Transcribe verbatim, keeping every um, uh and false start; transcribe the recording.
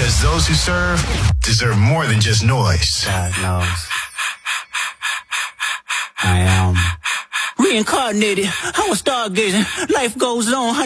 Because those who serve deserve more than just noise. God knows. I am reincarnated. I was stargazing. Life goes on.